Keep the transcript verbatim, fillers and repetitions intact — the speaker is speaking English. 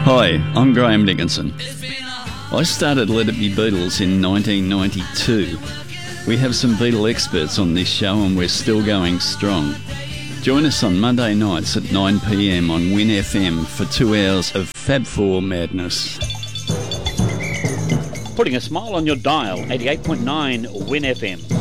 Hi, I'm Graham Dickinson. I started Let It Be Beatles in nineteen ninety-two. We have some Beatle experts on this show and we're still going strong. Join us on Monday nights at nine p m on Win F M for two hours of Fab Four madness. Putting a smile on your dial, eighty-eight point nine Win F M.